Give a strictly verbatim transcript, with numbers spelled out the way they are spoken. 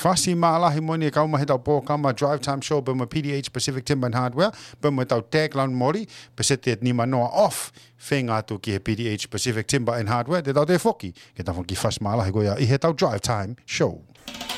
Fasi Malahi Moni Kauma Hit Bo Kama Drive Time Show Bema P D H Pacific Timber and Hardware Bema Tau Tagline Mori Pacific Nima Noa Off Fenga to ki P D H Pacific Timber and Hardware Te Tau Te Foki Ke Tau Foki Fasi Malahi Goia I He Tau Drive Time Show